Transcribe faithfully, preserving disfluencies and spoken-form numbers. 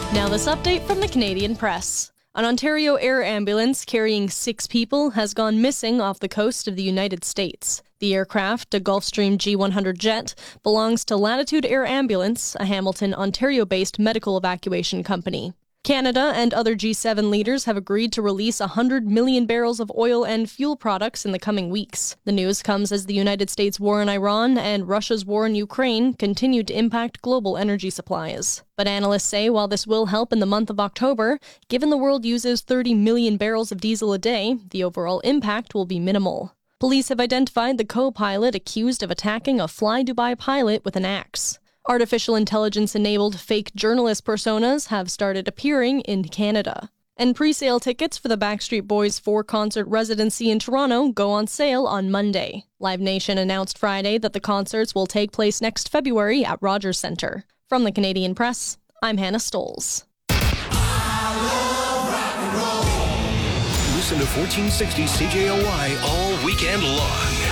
Now this update from the Canadian Press. An Ontario air ambulance carrying six people has gone missing off the coast of the United States. The aircraft, a Gulfstream G one hundred jet, belongs to Latitude Air Ambulance, a Hamilton, Ontario-based medical evacuation company. Canada and other G seven leaders have agreed to release one hundred million barrels of oil and fuel products in the coming weeks. The news comes as the United States' war in Iran and Russia's war in Ukraine continue to impact global energy supplies. But analysts say while this will help in the month of October, given the world uses thirty million barrels of diesel a day, the overall impact will be minimal. Police have identified the co-pilot accused of attacking a Fly Dubai pilot with an axe. Artificial intelligence-enabled fake journalist personas have started appearing in Canada. And pre-sale tickets for the Backstreet Boys four-concert residency in Toronto go on sale on Monday. Live Nation announced Friday that the concerts will take place next February at Rogers Centre. From the Canadian Press, I'm Hannah Stoles. Listen to fourteen sixty C J O Y all weekend long.